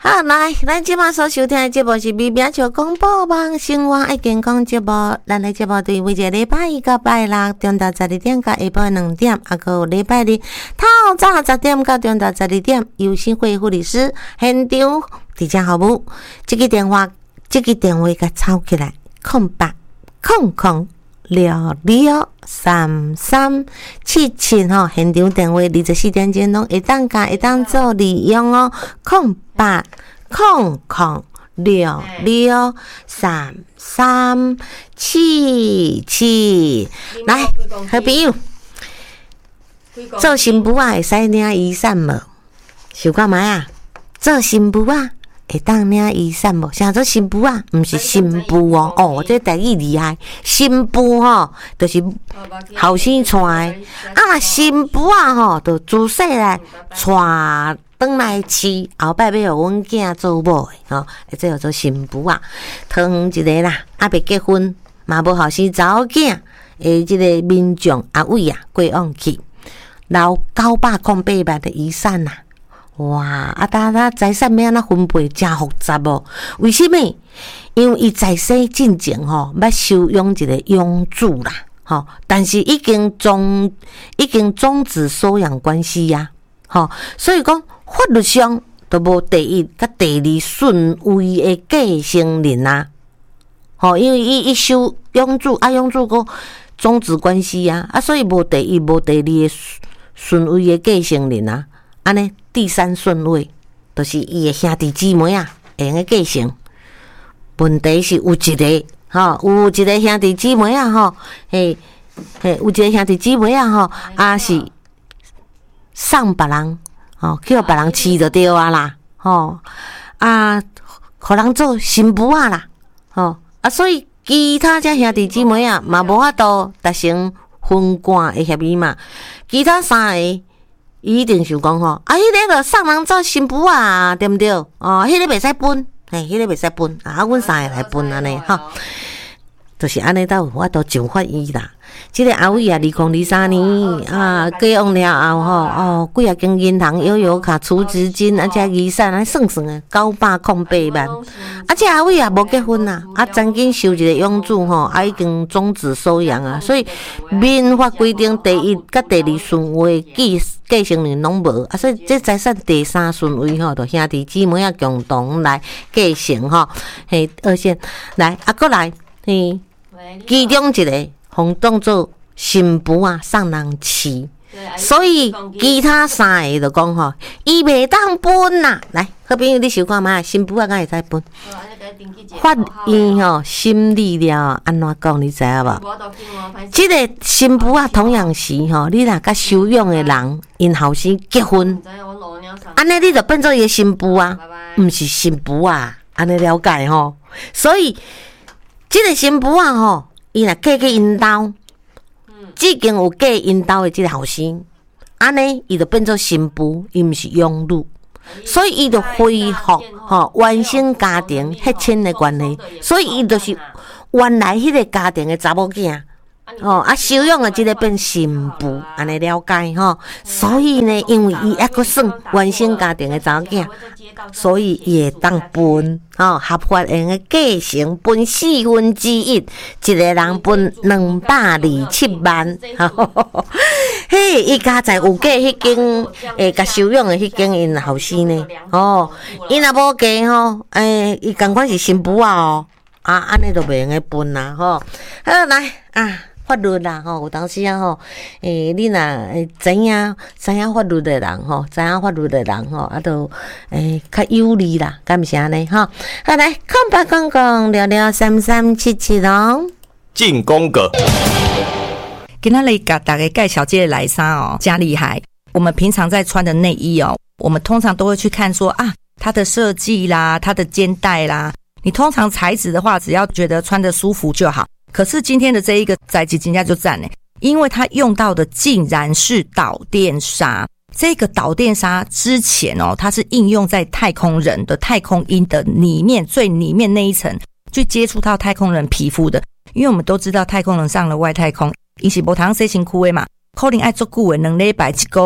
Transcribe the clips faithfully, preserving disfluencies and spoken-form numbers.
好，来，咱即马所收听的节目是美名笑广播网生活爱健康节目。咱的节目对每一个礼拜一到拜六中昼十二点到下晡两点，啊，还有礼拜日透早十点到中昼十二点，由新会护理师现场伫遮服务。这个电话，这个电话甲抄起来，空八空空六六三三七七吼，现场电话二十四点钟拢会当甲会当做利用哦，空八空空六六三三七七，来，好朋友，做新妇啊会使领雨伞无？想干嘛啊？做新妇啊会当领雨伞无？啥做新妇啊？毋是新妇哦，哦，这台语厉害。新妇吼，就是后生带的。啊，若新妇啊吼，就自细来带转来饲，后摆要互阮囝做某的吼，这叫做新妇啊。汤一个啦，还未结婚，嘛无后生查某囝，诶，即个民众阿伟啊，过往去留九百空八万的遗产呐。哇！啊，当他财产要安怎分配，真复杂哦。为什么？因为伊在生进前吼，要收养一个养主啦，吼。但是已经终已经终止收养关系呀，吼。所以讲法律上都无第一甲第二顺位的继承人啊，吼。因为伊伊收养主啊，养主个终止关系啊，啊，所以无第一无第二的顺位的继承人啊，安尼。第三顺位就是伊的兄弟姊妹啊，会用继承。问题是有一个吼，有一个兄弟姊妹啊吼，嘿嘿，有一个兄弟姊妹啊吼，啊是送别人吼，去互别人饲就对啊啦，吼啊，互人做新妇啊啦，吼啊，所以其他遮兄弟姊妹啊，嘛无法度达成分割的协议嘛，其他三个。伊一定想讲吼，啊，迄个著送人做新妇啊，对毋对？哦，迄个袂使分，嘿，迄个袂使分，啊，阮三个来分安尼吼，就是安尼，才有法度上法院啦。即个阿伟啊，二零二三年啊，过往了后吼，哦，几啊间银行摇摇卡储值金，啊，遮遗产啊，算算诶，九百空八万。啊，这阿伟啊，无结婚啊，啊，曾经收一个养主吼，啊，已经终止收养啊，所以民法规定第一甲第二顺位继继承人拢无啊，所以这财产第三顺位吼，就兄弟姊妹啊共同来继承吼，嘿，二线来啊，过来，嘿，其中一个。互当做新妇啊，送人饲，所以其他三个就讲吼，伊袂当分啦。来，好朋友，你想看嘛？新妇啊，敢会使分？法院吼审理了，安怎讲？你知影无？即个新妇啊，同样是吼，你若甲收养的人，因后生结婚，安尼你就变做伊个新妇啊，毋是新妇啊，安尼了解吼？所以即个新妇啊，吼。伊若嫁去因兜，已经有嫁因兜的即个后生，安尼伊就变做新妇，伊毋是养女，所以伊就恢复吼原生家庭迄亲的关系，所以伊就是原来迄个家庭的查某囝。哦，啊，收养的即个变新妇，安尼了解吼。所以呢，因为伊还佫算原生家庭的查某囝，所以伊会当分吼合法用的继承分四分之一，一个人分两百二十七万。嘿，伊家在有嫁迄间诶，甲收养的迄间因后生呢。哦，伊若无嫁吼，诶，伊共款是新妇啊哦，啊，安尼就袂用个分啦吼。好，来啊。法律啦吼，有当时啊吼，诶，你若知影知影法律的人吼，知影法律的人吼，啊，都诶较有利啦，敢毋是安尼吼？好来，空白公公聊聊三三七七咯。 进攻个， 今仔日甲大家介绍这个来衫哦，真厉害。我们平常在穿的内衣哦，我们通常都会去看说啊，它的设计啦，它的肩带啦。你通常材质的话，只要觉得穿得舒服就好。可是今天的这一个材质真的就赞耶，因为它用到的竟然是导电纱。这个导电纱之前哦，它是应用在太空人的太空衣的里面最里面那一层，去接触到太空人皮肤的。因为我们都知道太空人上了外太空，他是没通洗身躯的嘛，可能要很久的两礼拜一个月，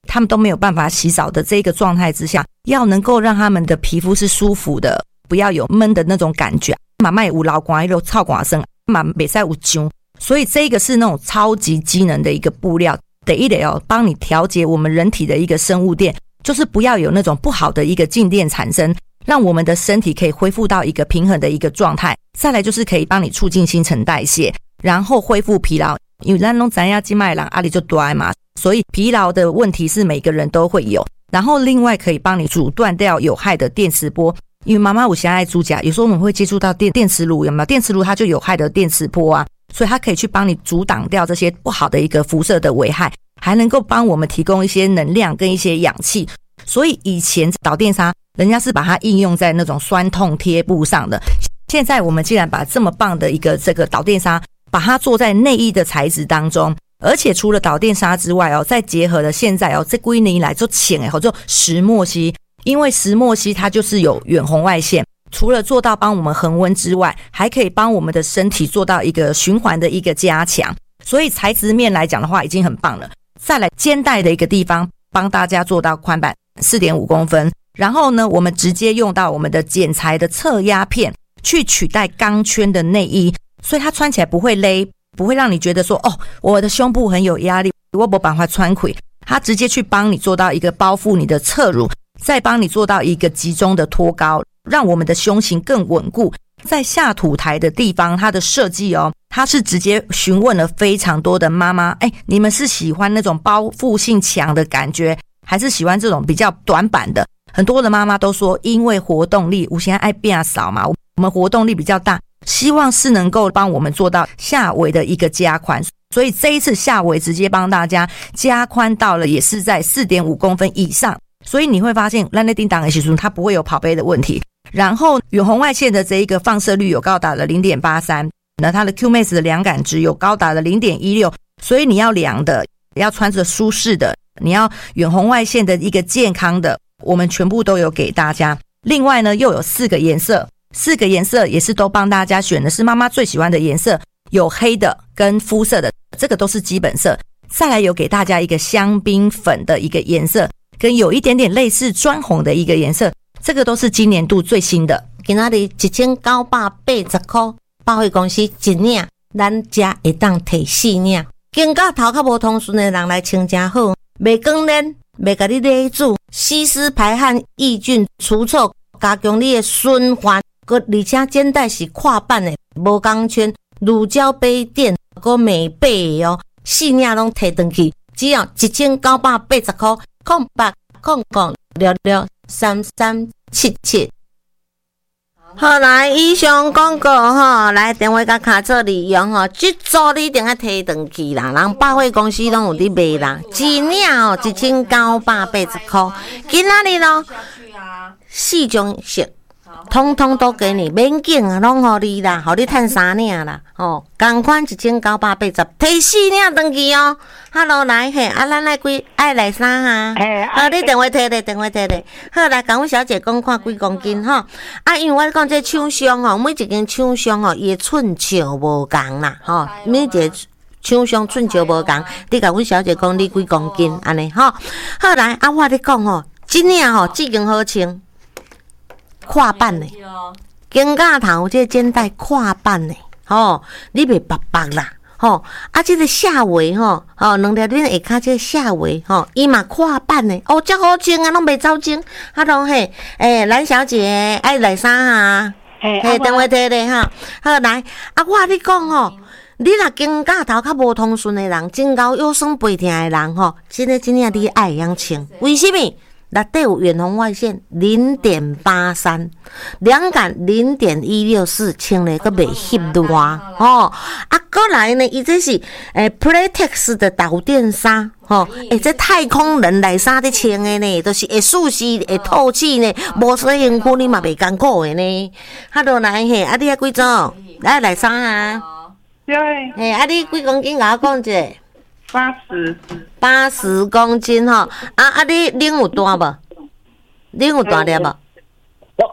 他们都没有办法洗澡的这个状态之下，要能够让他们的皮肤是舒服的，不要有闷的那种感觉。妈妈也有流汗又臭汗声，妈不可以有痒，所以这个是那种超级机能的一个布料。第一个哦，帮你调节我们人体的一个生物电，就是不要有那种不好的一个静电产生，让我们的身体可以恢复到一个平衡的一个状态。再来就是可以帮你促进新陈代谢，然后恢复疲劳。因为咱都知道现在人压力就大嘛，所以疲劳的问题是每个人都会有。然后另外可以帮你阻断掉有害的电磁波，因为妈妈我现在爱煮家，有时候我们会接触到电电磁炉，有没有？电磁炉它就有害的电磁波啊，所以它可以去帮你阻挡掉这些不好的一个辐射的危害，还能够帮我们提供一些能量跟一些氧气。所以以前导电砂人家是把它应用在那种酸痛贴布上的，现在我们既然把这么棒的一个这个导电砂把它做在内衣的材质当中，而且除了导电砂之外哦，再结合了现在哦这几年来做浅诶，做石墨烯，因为石墨烯它就是有远红外线，除了做到帮我们恒温之外，还可以帮我们的身体做到一个循环的一个加强，所以材质面来讲的话已经很棒了。再来肩带的一个地方帮大家做到宽版 四点五公分，然后呢我们直接用到我们的剪裁的侧压片去取代钢圈的内衣，所以它穿起来不会勒，不会让你觉得说哦我的胸部很有压力，我没办法穿开，它直接去帮你做到一个包覆你的侧乳，再帮你做到一个集中的托高，让我们的胸型更稳固。在下吐台的地方它的设计哦，它是直接询问了非常多的妈妈，哎，你们是喜欢那种包覆性强的感觉，还是喜欢这种比较短版的？很多的妈妈都说因为活动力我现在爱变少嘛，我们活动力比较大，希望是能够帮我们做到下围的一个加宽，所以这一次下围直接帮大家加宽到了也是在 四点五公分以上，所以你会发现咱在叮当的时候它不会有跑杯的问题。然后远红外线的这一个放射率有高达了 零点八三， 那它的 Q M A X 的量感值有高达了 零点一六， 所以你要量的，要穿着舒适的，你要远红外线的一个健康的，我们全部都有给大家。另外呢又有四个颜色，四个颜色也是都帮大家选的是妈妈最喜欢的颜色，有黑的跟肤色的，这个都是基本色。再来有给大家一个香槟粉的一个颜色，跟有一点点类似砖红的一个颜色，这个都是今年度最新的。 今仔日一千九百八十块，百货公司一领，咱家会当摕四领。经过头较无通顺的人来穿真好，袂光连，袂甲你勒住，吸湿排汗、抑菌除臭，加强你的循环。而且肩带是跨版的，无钢圈，乳胶杯垫，还美背的哦，四领拢摕回去，只要一千九百八十块，空八空空六六三三七七。好，来以上广告吼，来电话甲卡做利用吼，这组你一定要摕回去啦，人百货公司拢有伫卖啦，一领哦一千九百八十块，今仔日咯四种色。通通都给你，免紧啊，拢互你啦，互你趁三领啦，吼，同款一千九百八十，摕四领回去哦。Hello， 来嘿，啊，咱来几爱来啥哈？好，你电话摕咧，电话摕咧。好，来，甲阮小姐讲看几公斤吼。啊，因为我讲这厂商吼，每一间厂商吼，伊的寸尺无共啦，吼，每一个厂商寸尺无共，你甲阮小姐讲你几公斤安尼吼。好，来，啊，我咧讲吼，这领吼，这件好穿。跨版的，肩胛头这个肩带跨版的，吼，你袂白白啦，吼，啊，这个下围吼，吼，两条恁下骹这个下围吼，伊嘛跨版的，哦，真好穿啊，拢袂走精，啊，拢嘿，诶、欸，兰小姐爱来啥啊？嘿，电话摕咧哈，好来，啊，我你讲吼，你若肩胛头较无通顺的人，颈高腰酸背痛的人吼，真诶真正你爱样穿，为什么？内底有远红外线 零点八三， 凉感 零点一六四， 穿咧佫袂翕热吼。啊，过来呢，伊这是诶 Playtex 的导电纱吼，诶，这太空人来衫咧穿的呢，都、就是会舒适、会透气呢，无水身躯你嘛袂艰苦的呢。哈落来嘿，啊你啊几种？来来衫啊？ 对。 嘿，啊你几公斤？甲我讲者。 八十， 八十公斤吼，啊啊！你领有大无？领有大粒无？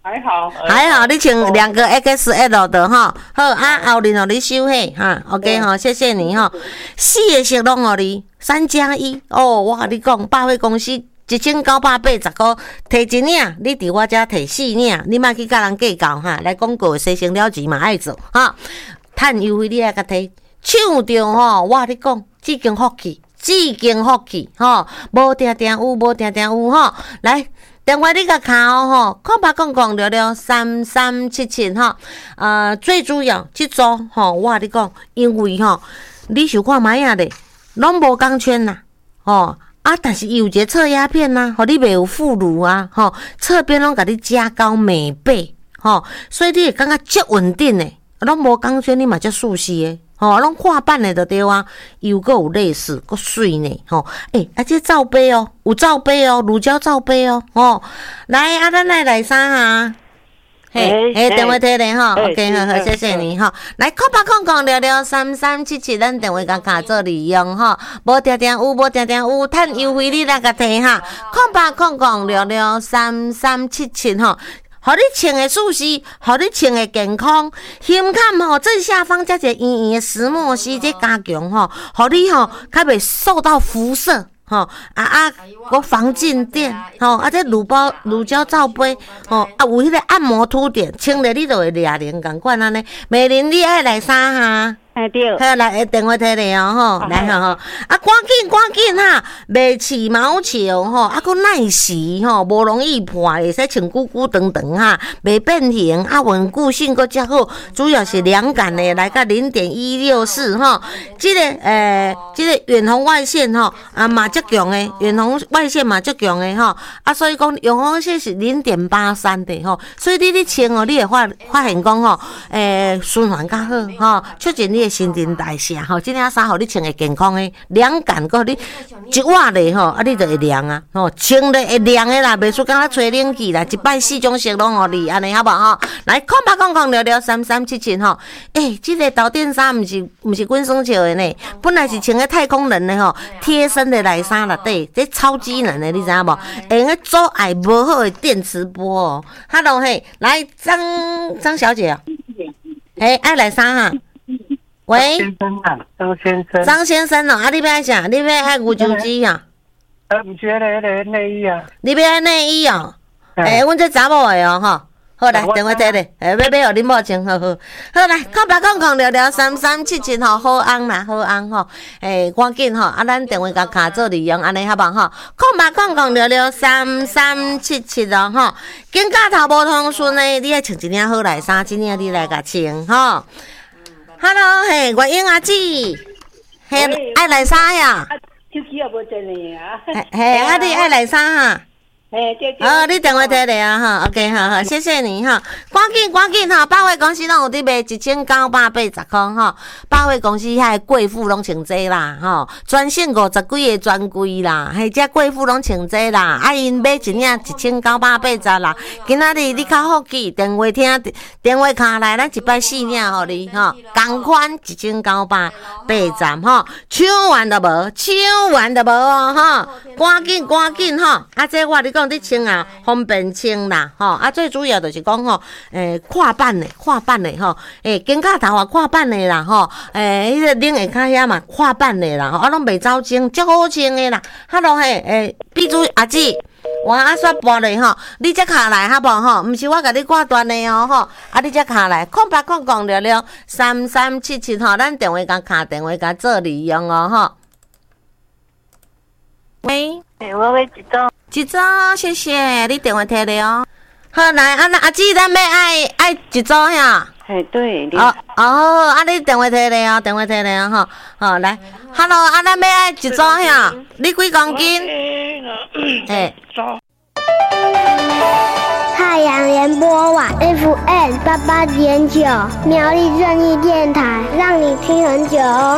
还好， 还好，你请两个 X L 的哈，好啊，后日让你收嘿哈 ，OK 哈，谢谢你哈，四个色拢互你三加一哦，我甲你讲，百货公司一千九百八十块，摕一领，你伫我遮摕四领，你莫去甲人计较哈，来广告牺牲了钱嘛爱做哈，趁优惠你爱甲摕，抢着吼，我甲你讲，只间福气，只间福气吼，无定定有，无定定有吼，来。电话你甲敲吼，空八空空六六三三七七吼，呃，最主要即组吼，我甲你讲，因为吼，你想看卖啊咧，拢无钢圈呐，吼啊，但是伊有一个侧压片呐，吼，你袂有副乳啊，吼，侧边拢甲你加高美背，吼，所以你会感觉足稳定诶，拢无钢圈，你嘛足舒适诶。吼，拢跨版的就对啊，又搁有类似，搁水呢，吼，诶、欸，啊，这罩杯哦，有罩杯哦，乳胶罩杯哦，吼，来，啊，咱来来啥哈？嘿，诶，电话摕咧吼 ，OK， 好好，谢谢你吼，来，空八空空六六三三七七，咱电话甲卡做利用吼，无定定有，无定定有，趁优惠你来甲摕哈，空八空空六六三三七七吼。互你穿的舒适，互你穿的健康，胸坎吼正下方加一个圆圆的石墨烯，这加强吼，互你吼较袂受到辐射。吼、哦、啊啊，个防静电，吼、哦、啊，这乳包乳胶罩杯，吼、哦、啊有迄个按摩凸点，清咧你就会掠灵共款安尼。美玲，你爱来啥哈？ 哎对， 好来，电话摕咧哦吼，来吼吼，啊赶紧赶紧哈，袂起毛球吼，啊佫耐洗吼，无容易破，会使穿久久长长哈，袂变形，啊稳固性佫较好，主要是凉感的，来个零点一六四吼，即个诶，即、呃这个远红外线吼，啊嘛足强的，远红外线嘛足强的吼，啊所以讲远红外线是零点八三的吼，所以你咧穿哦，你会发发现讲吼，诶循环较好吼，促进你新陈代谢吼，即领衫互你穿会健康诶，凉感个你一晚咧吼，啊你就会凉啊，吼穿咧会凉诶啦，袂输敢若吹冷气啦，一摆四种色拢互你，安尼好无吼？来，空八空空六六三三七七吼，诶，即、這个导电衫毋是毋是滚生笑诶呢，本来是穿个太空人诶吼，贴身的内衫内底，这超机能诶，你知影无？会用个阻碍无好诶电磁波哦。Hello 嘿，来张张小姐啊，诶，爱来衫哈？喂， 先生啊，张先生， 张先生哦，啊，你要爱啥？你要爱牛酒鸡啊？ 呃，唔觉得那个内衣啊？ 你要爱内衣哦？诶、欸，阮这查某的哦，吼。好来，电话摕咧，诶，要要互恁某穿，好好，好来，空八空空聊聊三三七七吼，好安啦，好安吼，诶，赶紧吼，啊，咱电话甲卡做利用，安尼好无吼？空八空空聊聊三三七七哦，吼，肩胛头无通顺诶，你爱穿一领好内衫，即领你来甲穿吼。Hello， 嘿，月英阿姊，嘿，爱来啥呀？ 手机也无真哩啊。 嘿，啊，你爱来啥哈？ 嘿，对对。 哦，你电话摕咧啊哈 ，OK， 好好，谢谢你哈。赶紧赶紧哈，百货公司拢有伫卖一千九百八十块哈。百货公司遐贵妇拢穿这啦吼，专线五十几个专柜啦，嘿，遮贵妇拢穿这啦。啊，因买一领一千九百八十啦。今仔日你较好记，电话听电话卡来，咱一摆四领互你吼，同款一千九百八十吼，抢完都无，抢完都无哦吼，赶紧赶紧吼，啊，这我你讲。你穿啊，方便穿啦，吼啊！最主要就是讲吼，诶、欸，跨版的，跨版的吼，诶、欸，肩胛头啊，跨版的啦，吼，诶、欸，迄、那个领下骹遐嘛，跨版的啦，吼，啊，拢袂走穿，足好穿的啦。哈喽嘿，诶、欸，比如阿姊，我阿煞播咧吼，你才卡来好无吼？毋是我甲你挂断的哦吼，啊，你才卡来，空八空空六六三三七七吼，咱电话甲卡电话甲做利用哦吼。喂， 诶，我要一张。 一组，谢谢你电话摕咧哦。好来，啊那阿姊，咱要爱爱一组呀。 嘿，对。 哦哦，啊你电话摕咧哦，电话摕咧哦，吼，好来 ，Hello， 啊咱要爱一组呀，你几公斤？诶。 太阳联播网 F M 八八点九，苗栗正义电台，让你听很久哦。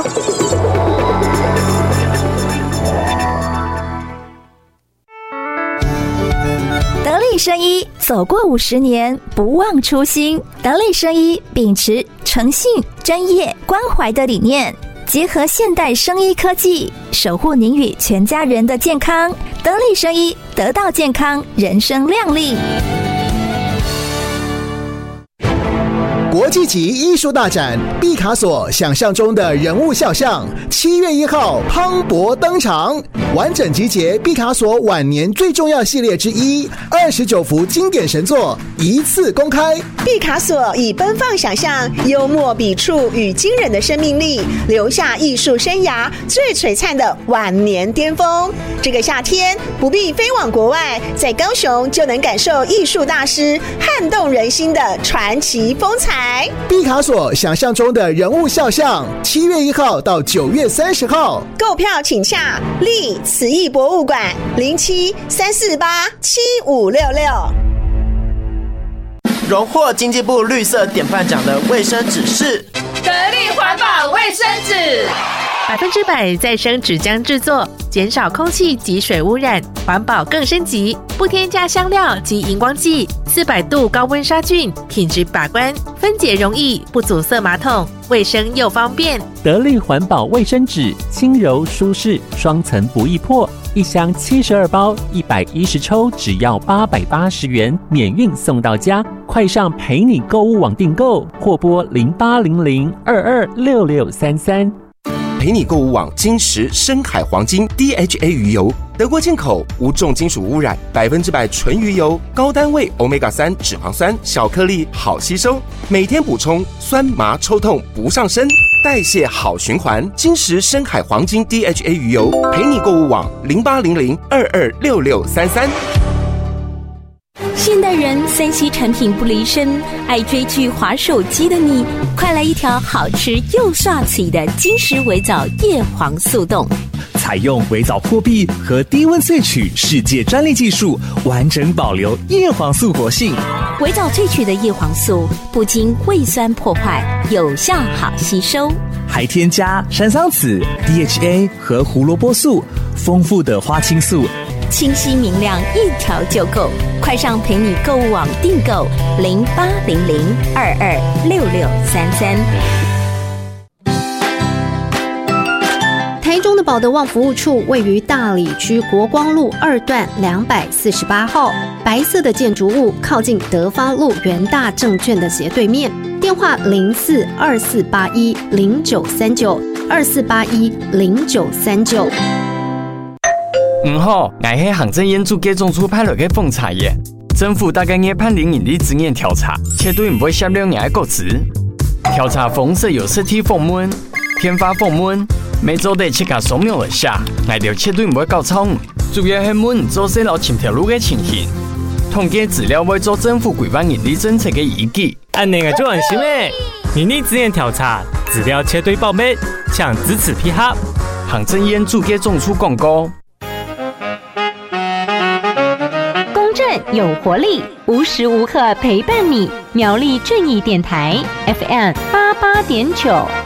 得力生医走过五十年，不忘初心。得力生医秉持诚信、专业、关怀的理念，结合现代生医科技，守护您与全家人的健康。得力生医，得到健康，人生亮丽。 国际级艺术大展毕卡索想象中的人物肖像，七月一号磅礴登场，完整集结毕卡索晚年最重要系列之一，二十九幅经典神作一次公开。 毕卡索以奔放想象、幽默笔触与惊人的生命力，留下艺术生涯最璀璨的晚年巅峰。这个夏天不必飞往国外，在高雄就能感受艺术大师撼动人心的传奇风采。 毕卡索想象中的人物肖像，七月一号到九月三十号， 购票请洽立慈艺博物馆零七三四八七五六六。 荣获经济部绿色典范奖的卫生纸是得力环保卫生纸，百分之百再生纸浆制作，减少空气及水污染，环保更升级，不添加香料及荧光剂，四百度高温杀菌，品质把关，分解容易，不阻塞马桶，卫生又方便。 得力环保卫生纸，轻柔舒适，双层不易破，一箱七十二包，一百一十抽，只要八百八十元，免运送到家。快上陪你购物网订购，或拨零八零零二二六六三三。 陪你购物网金石深海黄金 D H A 鱼油，德国进口，无重金属污染，百分之百纯鱼油，高单位 欧米伽三 脂肪酸，小颗粒好吸收，每天补充，酸麻抽痛不上身，代谢好循环。金石深海黄金 D H A 鱼油，陪你购物网零八零零二二六六三三。 现代人三 C 产品不离身，爱追剧滑手机的你，快来一条好吃又帅气的金石微藻叶黄素冻。 采用微藻破壁和低温萃取世界专利技术，完整保留叶黄素活性。 微藻萃取的叶黄素不经胃酸破坏，有效好吸收， 还添加山桑子、D H A 和胡萝卜素，丰富的花青素， 清晰明亮，一条就够。快上陪你购物网订购零八零零二二六六三三。 台中的保德旺服务处位于大里区国光路二段两百四十八号，白色的建筑物靠近德发路元大证券的斜对面。电话零四二四八一零九三九二四八一零九三九。 唔好，我係行政院主計總處派來嘅奉茶耶。政府大概研判零盈利資源調查，絕對唔會少了人嘅個資。調查方式有實體訪問、電話訪問，每週得切下掃描一下，我哋絕對唔會搞錯。主要係問做細路前條路嘅情形，統計資料會做政府規範盈利政策嘅依據。 按那個就安心誒，盈利資源調查資料絕對保密，請支持批核。 行政院主計總處廣告。 有活力，无时无刻陪伴你。苗栗正义電台 F M 八八點九。